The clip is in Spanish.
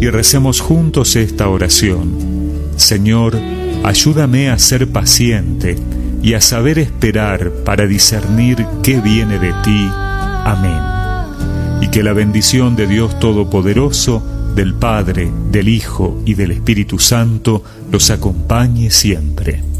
y recemos juntos esta oración. Señor, ayúdame a ser paciente y a saber esperar para discernir qué viene de ti. Amén. Y que la bendición de Dios Todopoderoso, del Padre, del Hijo y del Espíritu Santo los acompañe siempre.